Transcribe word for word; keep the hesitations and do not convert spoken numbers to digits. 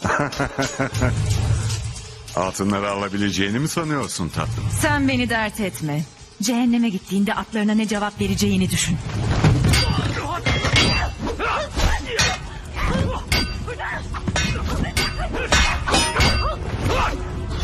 Altınları alabileceğini mi sanıyorsun tatlım? Sen beni dert etme. Cehenneme gittiğinde atlarına ne cevap vereceğini düşün.